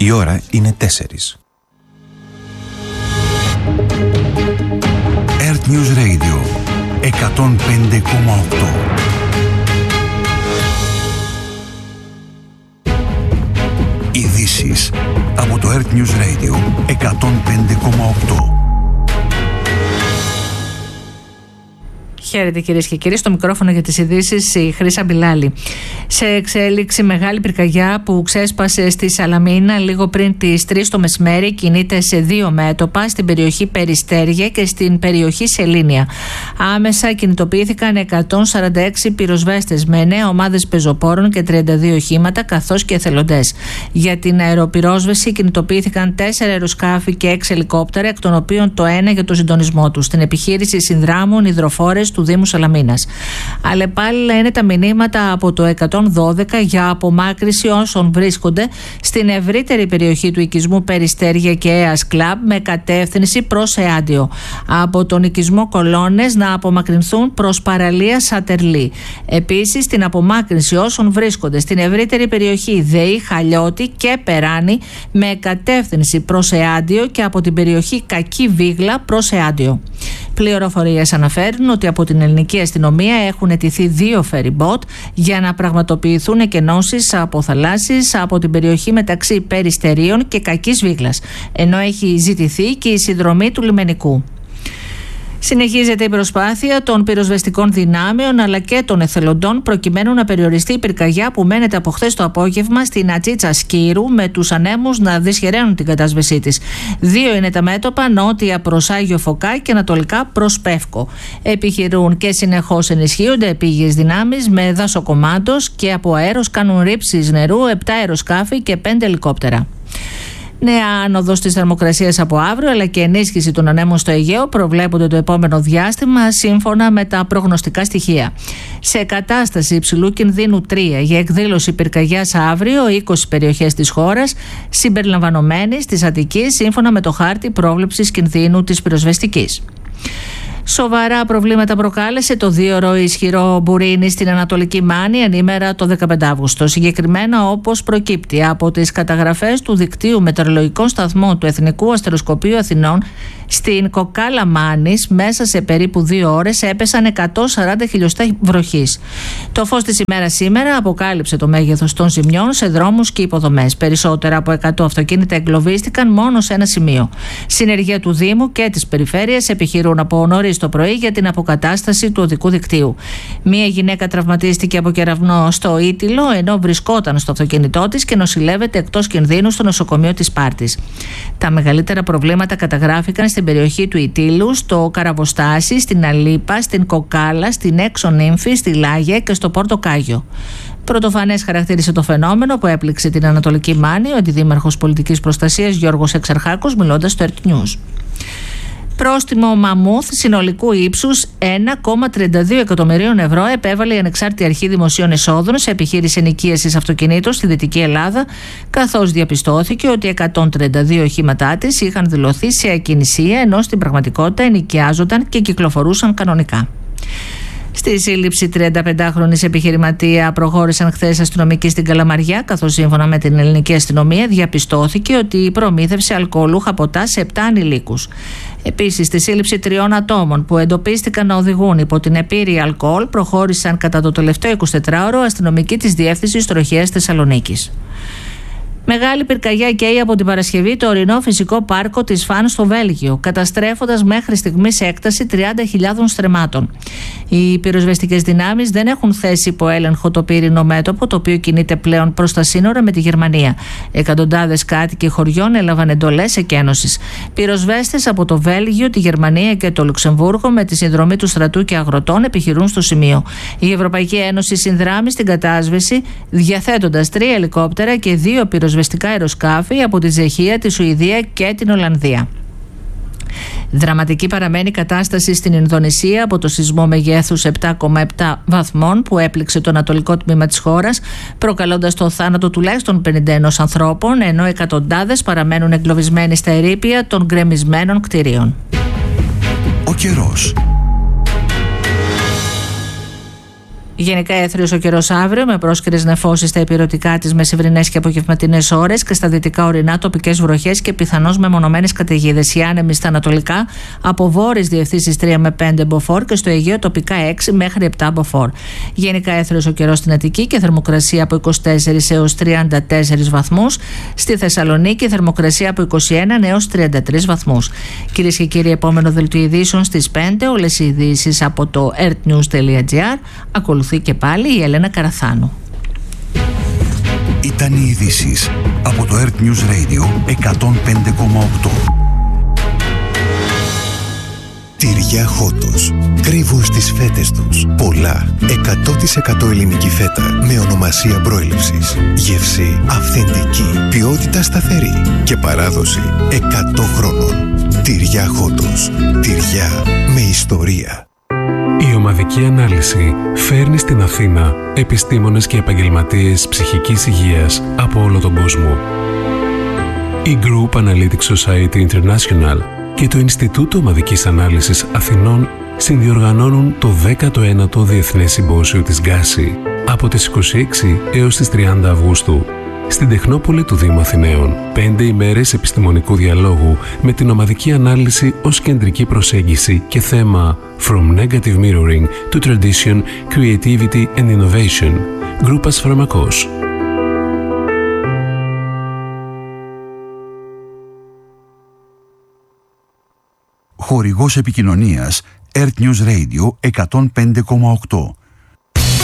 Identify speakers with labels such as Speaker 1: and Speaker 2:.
Speaker 1: Η ώρα είναι 4. Earth News Radio 105,8. Ειδήσεις από το Earth News Radio 105,8.
Speaker 2: Χαίρετε κυρίες και κύριοι, στο μικρόφωνο για τις ειδήσεις η Χρύσα Μπιλάλη. Σε εξέλιξη μεγάλη πυρκαγιά που ξέσπασε στη Σαλαμίνα λίγο πριν τις 3 το μεσημέρι κινείται σε 2 μέτωπα στην περιοχή Περιστέρια και στην περιοχή Σελήνια. Άμεσα κινητοποιήθηκαν 146 πυροσβέστες με 9 ομάδες πεζοπόρων και 32 οχήματα καθώς και εθελοντές. Για την αεροπυρόσβεση κινητοποιήθηκαν 4 αεροσκάφη και 6 ελικόπτερα, εκ των οποίων το ένα για το συντονισμό του. Στην επιχείρηση συνδράμουν υδροφόρες του Δήμου Σαλαμίνας. Αλλεπάλληλα είναι τα μηνύματα από το 112 για απομάκρυνση όσων βρίσκονται στην ευρύτερη περιοχή του οικισμού Περιστέρια και Αίας Κλαμπ με κατεύθυνση προς Εάντιο. Από τον οικισμό Κολώνες να απομακρυνθούν προς παραλία Σατερλή. Επίσης την απομάκρυνση όσων βρίσκονται στην ευρύτερη περιοχή ΔΕΗ, Χαλιώτη και Περάνη με κατεύθυνση προς Εάντιο και από την περιοχή Κακή Βίγλα προς Εάντιο. Πληροφορίες αναφέρουν ότι από την ελληνική αστυνομία έχουν αιτηθεί 2 φεριμπότ για να πραγματοποιηθούν εκενώσεις από θαλάσσης από την περιοχή μεταξύ Περιστερίων και Κακής Βίγλας, ενώ έχει ζητηθεί και η συνδρομή του λιμενικού. Συνεχίζεται η προσπάθεια των πυροσβεστικών δυνάμεων αλλά και των εθελοντών προκειμένου να περιοριστεί η πυρκαγιά που μένεται από χθες το απόγευμα στην Ατσίτσα Σκύρου, με τους ανέμους να δυσχεραίνουν την κατάσβεσή της. 2 είναι τα μέτωπα, νότια προς Άγιο Φωκά και ανατολικά προς Πεύκο. Επιχειρούν και συνεχώς ενισχύονται επίγειες δυνάμεις με δασοκομάντος και από αέρος κάνουν ρήψεις νερού 7 αεροσκάφη και 5 ελικόπτερα. Νέα άνοδος της θερμοκρασίας από αύριο αλλά και ενίσχυση των ανέμων στο Αιγαίο προβλέπονται το επόμενο διάστημα σύμφωνα με τα προγνωστικά στοιχεία. Σε κατάσταση υψηλού κινδύνου 3 για εκδήλωση πυρκαγιάς αύριο 20 περιοχές της χώρας συμπεριλαμβανομένης της Αττικής σύμφωνα με το χάρτη πρόβλεψης κινδύνου της πυροσβεστικής. Σοβαρά προβλήματα προκάλεσε το 2ωρο ισχυρό μπουρίνι στην Ανατολική Μάνη ανήμερα το 15 Αύγουστο. Συγκεκριμένα όπως προκύπτει από τις καταγραφές του δικτύου μετεωρολογικών σταθμών του Εθνικού Αστεροσκοπείου Αθηνών, στην Κοκάλα Μάνης μέσα σε περίπου 2 ώρες έπεσαν 140 χιλιοστά βροχής. Το φως της ημέρας σήμερα αποκάλυψε το μέγεθος των ζημιών σε δρόμους και υποδομές. Περισσότερα από 100 αυτοκίνητα εγκλωβίστηκαν μόνο σε ένα σημείο. Συνεργεία του Δήμου και της Περιφέρειας επιχειρούν από νωρίς το πρωί για την αποκατάσταση του οδικού δικτύου. Μία γυναίκα τραυματίστηκε από κεραυνό στο Ήτυλο ενώ βρισκόταν στο αυτοκίνητό της και νοσηλεύεται εκτός κινδύνου στο νοσοκομείο της Σπάρτης. Τα μεγαλύτερα προβλήματα καταγράφηκαν στην περιοχή του Ητύλου, στο Καραβοστάσι, στην Αλίπα, στην Κοκάλα, στην Έξω Νύμφη, στη Λάγια και στο Πόρτο Κάγιο. Πρωτοφανές χαρακτήρισε το φαινόμενο που έπληξε την Ανατολική Μάνη ο αντιδήμαρχος πολιτικής προστασίας Γιώργος Εξαρχάκος μιλώντας στο Earth News. Πρόστιμο μαμούθ συνολικού ύψους 1,32 εκατομμυρίων ευρώ επέβαλε η Ανεξάρτητη Αρχή Δημοσίων Εσόδων σε επιχείρηση ενοικίασης αυτοκινήτων στη Δυτική Ελλάδα, καθώς διαπιστώθηκε ότι 132 οχήματά της είχαν δηλωθεί σε ακινησία, ενώ στην πραγματικότητα ενοικιάζονταν και κυκλοφορούσαν κανονικά. Στη σύλληψη 35χρονης επιχειρηματία προχώρησαν χθες αστυνομικοί στην Καλαμαριά, καθώς σύμφωνα με την ελληνική αστυνομία διαπιστώθηκε ότι προμήθευσε αλκοολούχα ποτά σε 7 ανηλίκους. Επίσης, στη σύλληψη 3 ατόμων που εντοπίστηκαν να οδηγούν υπό την επίρρεια αλκοόλ προχώρησαν κατά το τελευταίο 24ωρο αστυνομικοί της Διεύθυνσης Τροχέας Θεσσαλονίκης. Μεγάλη πυρκαγιά καίει από την Παρασκευή το ορεινό φυσικό πάρκο της Φαν στο Βέλγιο, καταστρέφοντας μέχρι στιγμής έκταση 30.000 στρεμμάτων. Οι πυροσβεστικές δυνάμεις δεν έχουν θέσει υπό έλεγχο το πύρινο μέτωπο, το οποίο κινείται πλέον προς τα σύνορα με τη Γερμανία. Εκατοντάδες κάτοικοι χωριών έλαβαν εντολές εκένωσης. Πυροσβέστες από το Βέλγιο, τη Γερμανία και το Λουξεμβούργο, με τη συνδρομή του στρατού και αγροτών, επιχειρούν στο σημείο. Η Ευρωπαϊκή Ένωση συνδράμει στην κατάσβεση, διαθέτοντας 3 ελικόπτερα και 2 πυροσβεστικά αεροσκάφη από τη Τσεχία, τη Σουηδία και την Ολλανδία. Δραματική παραμένει η κατάσταση στην Ινδονησία από το σεισμό μεγέθους 7,7 βαθμών που έπληξε το ανατολικό τμήμα της χώρας, προκαλώντας το θάνατο τουλάχιστον 51 ανθρώπων, ενώ εκατοντάδες παραμένουν εγκλωβισμένοι στα ερείπια των γκρεμισμένων κτηρίων.
Speaker 1: Ο καιρός.
Speaker 2: Γενικά έθριος ο καιρός αύριο, με πρόσκαιρες νεφώσεις στα ηπειρωτικά της μεσημβρινές και απογευματινές ώρες και στα δυτικά ορεινά τοπικές βροχές και πιθανώς μεμονωμένες καταιγίδες. Οι άνεμοι στα ανατολικά από βόρειες διευθύνσεις 3 με 5 μποφόρ και στο Αιγαίο τοπικά 6 μέχρι 7 μποφόρ. Γενικά έθριος ο καιρός στην Αττική και θερμοκρασία από 24 έως 34 βαθμούς. Στη Θεσσαλονίκη θερμοκρασία από 21 έως 33 βαθμούς. Κυρίες και κύριοι, επόμενο δελτίο ειδήσεων στις 5. Όλες οι ειδήσεις από το earthnews.gr. Ακολουθεί και πάλι η Ελένα Καραθάνου.
Speaker 1: Ήταν οι ειδήσεις από το Earth News Radio 105,8.
Speaker 3: Τυριά Χότος. Κρύβουν στις φέτες τους πολλά 100% ελληνική φέτα με ονομασία προέλευσης. Γεύση αυθεντική, ποιότητα σταθερή και παράδοση 100 χρόνων. Τυριά Χότος. Τυριά με ιστορία.
Speaker 4: Η ομαδική ανάλυση φέρνει στην Αθήνα επιστήμονες και επαγγελματίες ψυχικής υγείας από όλο τον κόσμο. Η Group Analytics Society International και το Ινστιτούτο Ομαδικής Ανάλυσης Αθηνών συνδιοργανώνουν το 19ο Διεθνές Συμπόσιο της Γκάση από τις 26 έως τις 30 Αυγούστου στην Τεχνόπολη του Δήμου Αθηναίων. 5 ημέρες επιστημονικού διαλόγου με την ομαδική ανάλυση ως κεντρική προσέγγιση και θέμα From Negative Mirroring to Tradition, Creativity and Innovation. Γκρούπας Φαρμακός.
Speaker 1: Χορηγός επικοινωνίας Earth News Radio 105,8.